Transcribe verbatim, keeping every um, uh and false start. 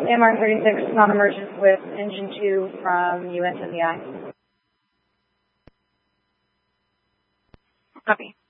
M R thirty-six non-emergent with engine two from U S N D I. Copy.